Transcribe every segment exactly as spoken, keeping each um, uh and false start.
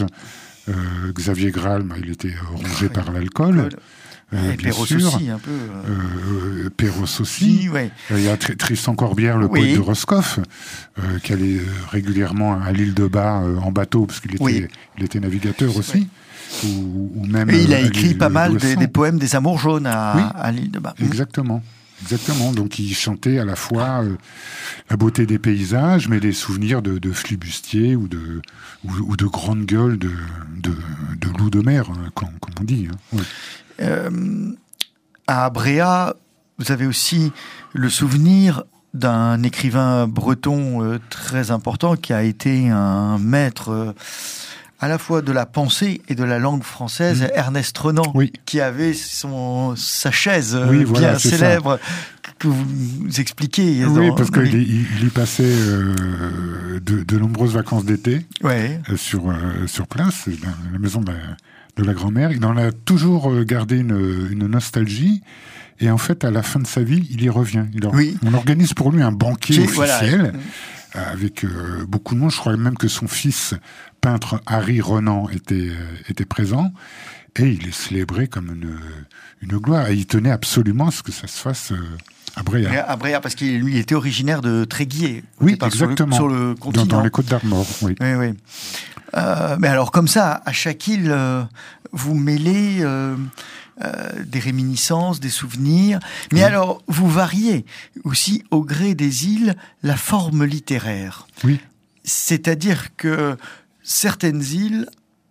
Euh, Xavier Graal, bah, il était rongé oui. par l'alcool. Euh, et Perros aussi, un peu. Euh, Perros aussi. Ouais. Euh, il y a Tr- Tristan Corbière, le oui. poète de Roscoff, euh, qui allait régulièrement à l'île de Bas euh, en bateau, parce qu'il était, oui. il était navigateur aussi. Oui. Ou, ou même, et il a écrit pas mal des, des poèmes des Amours jaunes à, oui. à l'île de Bas. Exactement. Exactement. Donc, il chantait à la fois euh, la beauté des paysages, mais des souvenirs de, de flibustiers ou de, ou, ou de grandes gueules de, de, de loups de mer, hein, comme, comme on dit. Hein. Oui. Euh, à Bréa, vous avez aussi le souvenir d'un écrivain breton euh, très important qui a été un maître euh, à la fois de la pensée et de la langue française, mmh. Ernest Renan, oui. qui avait son, sa chaise euh, oui, bien voilà, célèbre, ça. Que vous, vous expliquiez. Oui, dans, parce dans qu'il les... il, il y passait euh, de, de nombreuses vacances d'été ouais. euh, sur, euh, sur place, dans la maison de la, de la grand-mère. Il en a toujours gardé une, une nostalgie. Et en fait, à la fin de sa vie, il y revient. Il or... oui. On organise pour lui un banquet J'ai, officiel voilà. avec euh, beaucoup de monde. Je crois même que son fils, peintre Harry Renan, était, euh, était présent. Et il est célébré comme une, une gloire. Et il tenait absolument à ce que ça se fasse euh, à Bréa. À Bréa, parce qu'il lui était originaire de Tréguier. Oui, exactement. Sur le, sur le continent. Dans, dans les Côtes d'Armor, oui. Oui, oui. Euh, mais alors, comme ça, à chaque île, euh, vous mêlez euh, euh, des réminiscences, des souvenirs. Mais oui. alors, vous variez aussi, au gré des îles, la forme littéraire. Oui. C'est-à-dire que certaines îles,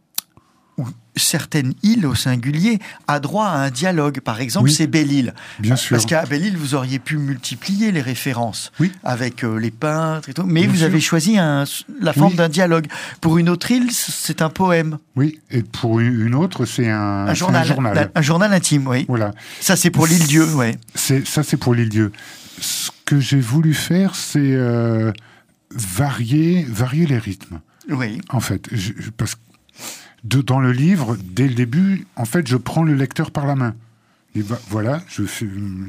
ou certaines îles au singulier, a droit à un dialogue. Par exemple, oui. c'est Belle-Île. Bien sûr. Parce qu'à Belle-Île, vous auriez pu multiplier les références oui. avec euh, les peintres et tout. Mais Bien vous sûr. avez choisi un, la forme oui. d'un dialogue. Pour une autre île, c'est un poème. Oui, et pour une autre, c'est un, un journal. C'est un journal. Un, un journal intime, oui. Voilà. Ça, c'est pour l'île Dieu, oui. C'est, ça, c'est pour l'île Dieu. Ce que j'ai voulu faire, c'est euh, varier, varier les rythmes. Oui. En fait, je, parce que De, dans le livre, dès le début, en fait, je prends le lecteur par la main. Et bah, voilà, je, fais,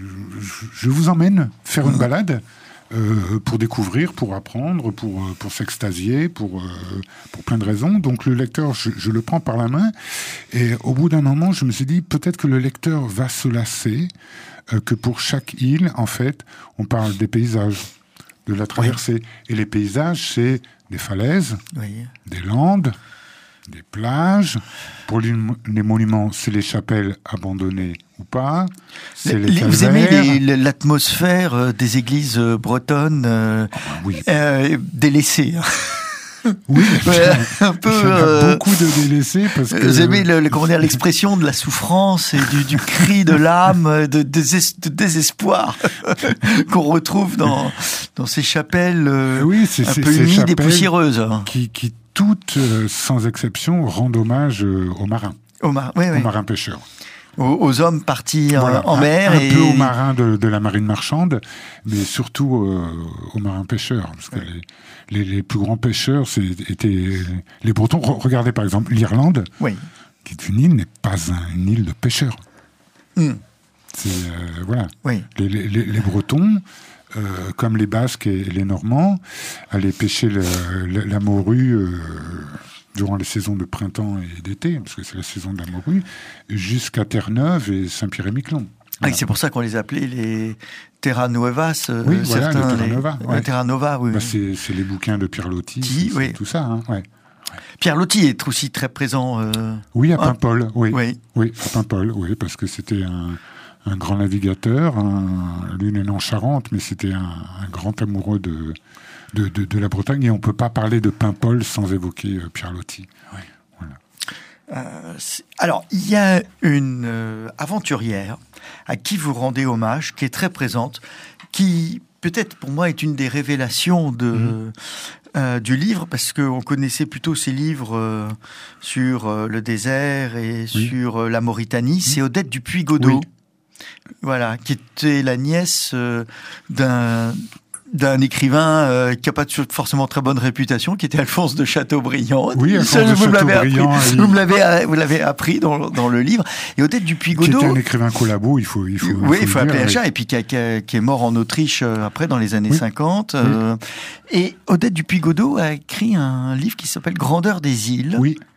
je, je vous emmène faire une balade euh, pour découvrir, pour apprendre, pour, pour s'extasier, pour, euh, pour plein de raisons. Donc le lecteur, je, je le prends par la main. Et au bout d'un moment, je me suis dit, peut-être que le lecteur va se lasser, euh, que pour chaque île, en fait, on parle des paysages, de la traversée. Oui. Et les paysages, c'est des falaises, oui. des landes, des plages. Pour les monuments, c'est les chapelles abandonnées ou pas. C'est les, les Vous aimez les, l'atmosphère des églises bretonnes euh, ah ben oui. euh, délaissées. Oui, ouais, un peu. Il y a euh, beaucoup de délaissés parce que. Vous aimez le, le, comment dire, l'expression de la souffrance et du, du cri de l'âme, de, de, de désespoir qu'on retrouve dans dans ces chapelles euh, oui, c'est, un c'est, peu humides et poussiéreuses. Qui, qui toutes, euh, sans exception, rendent hommage euh, aux marins. Aux, mar- oui, aux oui. marins pêcheurs. Aux, aux hommes partis voilà, en mer. Un, et... un peu aux marins de, de la marine marchande, mais surtout euh, aux marins pêcheurs. Parce que oui. les, les, les plus grands pêcheurs c'est, étaient les Bretons. Regardez par exemple l'Irlande, oui. qui est une île, n'est pas un, une île de pêcheurs. Mm. C'est, euh, voilà. Oui. Les, les, les Bretons, euh, comme les Basques et les Normands, allaient pêcher le, le, la morue euh, durant les saisons de printemps et d'été, parce que c'est la saison de la morue, jusqu'à Terre-Neuve et Saint-Pierre-et-Miquelon. Voilà. Ah, c'est pour ça qu'on les appelait les Terra Nuevas. Euh, oui, voilà, certains, les Terra Nova. Les, ouais. les Terra Nova, oui. Bah, c'est, c'est les bouquins de Pierre Loti, c'est, oui. c'est tout ça. Hein, ouais. Pierre Loti est aussi très présent. Euh... Oui, à Paimpol, oui. oui. Oui, à Paimpol, oui, parce que c'était un, un grand navigateur. Un, lui, il est né en Charente, mais c'était un, un grand amoureux de, de, de, de la Bretagne. Et on ne peut pas parler de Paimpol sans évoquer euh, Pierre Loti. Oui, voilà. Euh, alors, il y a une euh, aventurière à qui vous rendez hommage, qui est très présente, qui peut-être pour moi est une des révélations de, mmh. euh, du livre, parce qu'on connaissait plutôt ses livres euh, sur euh, le désert et oui. sur euh, la Mauritanie. Mmh. C'est Odette du Puy-Godot, oui. voilà, qui était la nièce euh, d'un... d'un écrivain euh, qui n'a pas forcément très bonne réputation, qui était Alphonse de Chateaubriand. Oui, Alphonse de vous Chateaubriand. Il... Vous me l'avez, vous l'avez appris dans, dans le livre. Et Odette du Puy-Godot... Qui était un écrivain collabo, il faut, il faut, oui, il faut, faut appeler dire, un chat, oui. et puis qui, a, qui, a, qui est mort en Autriche euh, après, dans les années oui. cinquante. Oui. Euh, et Odette du Puy-Godot a écrit un livre qui s'appelle Grandeur des îles. Oui.